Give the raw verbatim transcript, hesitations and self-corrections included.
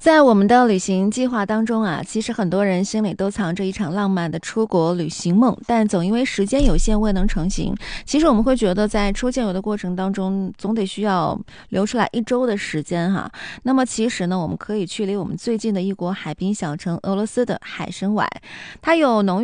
在我们的旅行计划当中啊，其实很多人心里都藏着一场浪漫的出国旅行梦，但总因为时间有限未能成行。其实我们会觉得在出境游的过程当中，总得需要留出来一周的时间哈。那么其实呢，我们可以去离我们最近的一国海滨小城俄罗斯的海参崴，它有浓郁